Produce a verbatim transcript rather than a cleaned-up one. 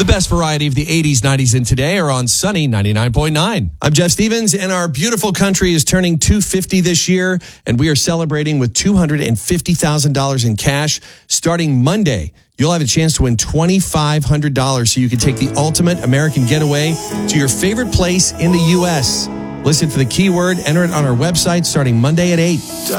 The best variety of the eighties, nineties, and today are on Sunny ninety-nine point nine. I'm Jeff Stevens, and our beautiful country is turning two hundred fifty this year, and we are celebrating with two hundred fifty thousand dollars in cash. Starting Monday, you'll have a chance to win two thousand five hundred dollars so you can take the ultimate American getaway to your favorite place in the U S. Listen for the keyword, enter it on our website starting Monday at eight.